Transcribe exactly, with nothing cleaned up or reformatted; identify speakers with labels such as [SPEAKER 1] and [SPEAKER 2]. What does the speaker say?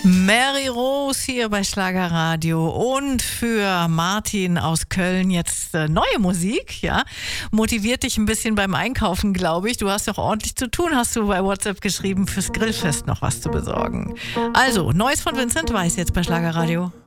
[SPEAKER 1] Mary Rose hier bei Schlagerradio und für Martin aus Köln jetzt äh, neue Musik, ja, motiviert dich ein bisschen beim Einkaufen, glaube ich. Du hast doch ordentlich zu tun, hast du bei WhatsApp geschrieben, fürs Grillfest noch was zu besorgen. Also, Neues von Vincent Weiss jetzt bei Schlagerradio.